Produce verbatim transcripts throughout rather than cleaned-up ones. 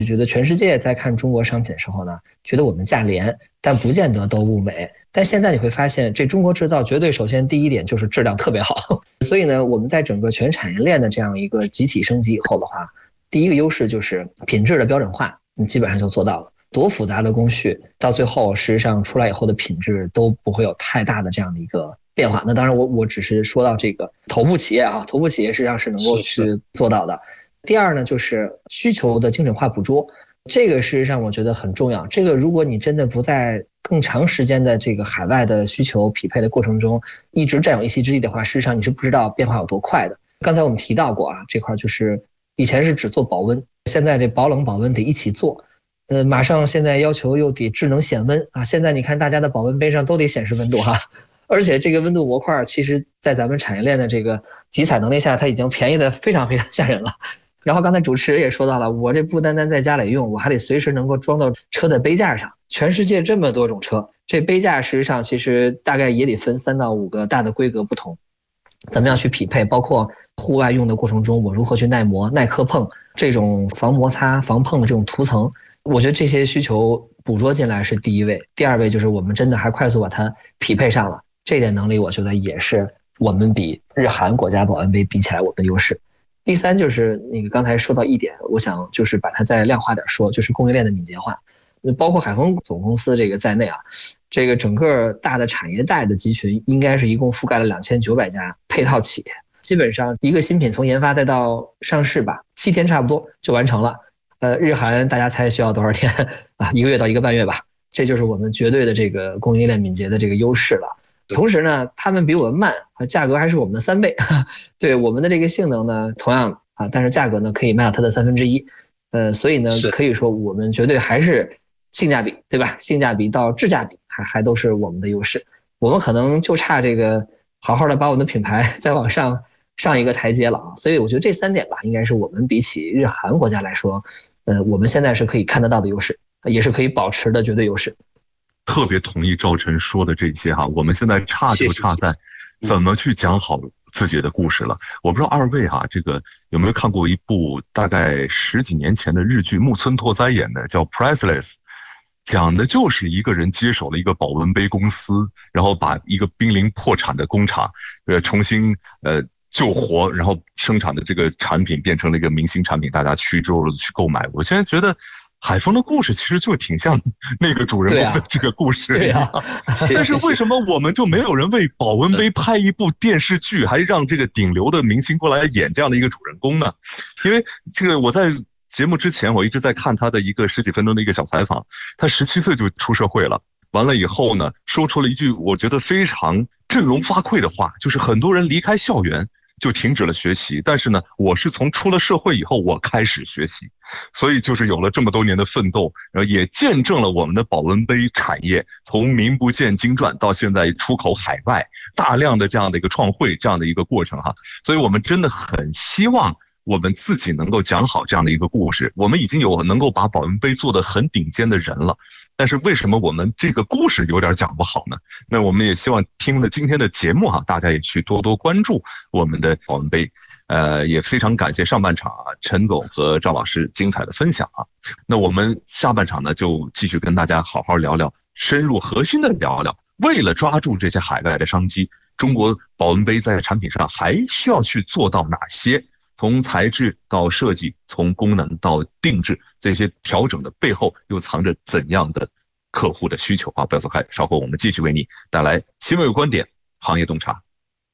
就觉得全世界在看中国商品的时候呢，觉得我们价廉，但不见得都物美。但现在你会发现，这中国制造绝对首先第一点就是质量特别好。所以呢，我们在整个全产业链的这样一个集体升级以后的话，第一个优势就是品质的标准化，你基本上就做到了。多复杂的工序，到最后实际上出来以后的品质都不会有太大的这样的一个变化。那当然我我只是说到这个头部企业啊，头部企业实际上是能够去做到的。第二呢，就是需求的精准化捕捉，这个事实上我觉得很重要。这个如果你真的不在更长时间的这个海外的需求匹配的过程中一直占有一席之地的话，事实上你是不知道变化有多快的。刚才我们提到过啊，这块就是以前是只做保温，现在这保冷保温得一起做。呃，马上现在要求又得智能显温啊，现在你看大家的保温杯上都得显示温度哈。而且这个温度模块其实在咱们产业链的这个集采能力下，它已经便宜的非常非常吓人了。然后刚才主持人也说到了，我这不单单在家里用，我还得随时能够装到车的杯架上。全世界这么多种车，这杯架实际上其实大概也得分三到五个大的规格不同，怎么样去匹配，包括户外用的过程中我如何去耐磨耐磕碰，这种防摩擦防碰的这种涂层，我觉得这些需求捕捉进来是第一位。第二位就是我们真的还快速把它匹配上了，这点能力我觉得也是我们比日韩国家保温杯比起来我们的优势。第三就是那个刚才说到一点，我想就是把它再量化点说，就是供应链的敏捷化，包括海丰总公司这个在内啊，这个整个大的产业带的集群应该是一共覆盖了两千九百家配套企业，基本上一个新品从研发再到上市吧，七天差不多就完成了。呃，日韩大家猜需要多少天啊？一个月到一个半月吧，这就是我们绝对的这个供应链敏捷的这个优势了。同时呢，他们比我们慢，价格还是我们的三倍。对我们的这个性能呢，同样啊，但是价格呢可以卖到它的三分之一。呃，所以呢，可以说我们绝对还是性价比，对吧？性价比到质价比还还都是我们的优势。我们可能就差这个好好的把我们的品牌再往上上一个台阶了啊。所以我觉得这三点吧，应该是我们比起日韩国家来说，呃，我们现在是可以看得到的优势，也是可以保持的绝对优势。 特别同意赵晨说的这些哈，我们现在差就差在怎么去讲好自己的故事了。我不知道二位哈，这个有没有看过一部大概十几年前的日剧，木村拓哉演的，叫 Priceless， 讲的就是一个人接手了一个保温杯公司，然后把一个濒临破产的工厂呃重新呃救活，然后生产的这个产品变成了一个明星产品，大家趋之若鹜去购买。我现在觉得海丰的故事其实就挺像那个主人公的这个故事， 对呀、 啊。但是为什么我们就没有人为保温杯拍一部电视剧，还让这个顶流的明星过来演这样的一个主人公呢？因为这个我在节目之前我一直在看他的一个十几分钟的一个小采访，他十七岁就出社会了，完了以后呢，说出了一句我觉得非常振聋发聩的话，就是很多人离开校园就停止了学习，但是呢，我是从出了社会以后我开始学习，所以就是有了这么多年的奋斗，然后也见证了我们的保温杯产业从名不见经传到现在出口海外，大量的这样的一个创汇这样的一个过程哈，所以我们真的很希望我们自己能够讲好这样的一个故事。我们已经有能够把保温杯做得很顶尖的人了，但是为什么我们这个故事有点讲不好呢？那我们也希望听了今天的节目哈，大家也去多多关注我们的保温杯。呃，也非常感谢上半场啊陈总和赵老师精彩的分享啊。那我们下半场呢，就继续跟大家好好聊聊，深入核心的聊聊，为了抓住这些海外的商机，中国保温杯在产品上还需要去做到哪些？从材质到设计，从功能到定制，这些调整的背后又藏着怎样的客户的需求啊？不要走开，稍后我们继续为你带来新闻有观点，行业洞察。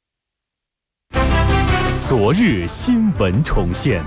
昨日新闻重现。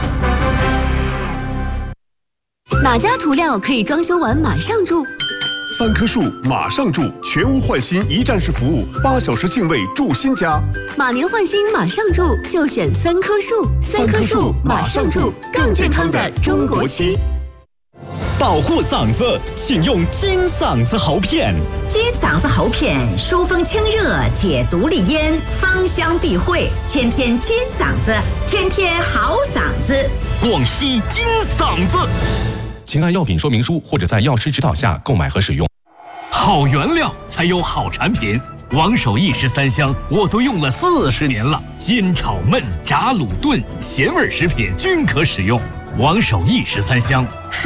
哪家涂料可以装修完马上住？ 三棵树马上住，全屋换新一站式服务，八小时净位住新家。 马年换新马上住，就选三棵树。三棵树马上住，更健康的中国区。 保护嗓子，请用金嗓子喉片。 金嗓子喉片疏风清热，解毒利咽，芳香避秽，天天金嗓子，天天好嗓子。 广西金嗓子。请按药品说明书或者在药师指导下购买和使用。 好原料才有好产品，王守义十三香我都用了四十年了，煎炒焖炸卤炖咸味食品均可使用。 王守义十三香。